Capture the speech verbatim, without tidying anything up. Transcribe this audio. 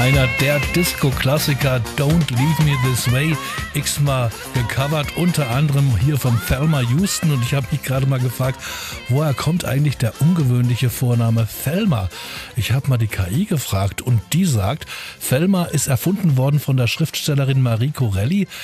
Einer der Disco-Klassiker, Don't Leave Me This Way, x-mal gecovert, unter anderem hier von Thelma Houston. Und ich habe mich gerade mal gefragt, woher kommt eigentlich der ungewöhnliche Vorname Thelma? Ich habe mal die K I gefragt und die sagt, Thelma ist erfunden worden von der Schriftstellerin Marie Corelli.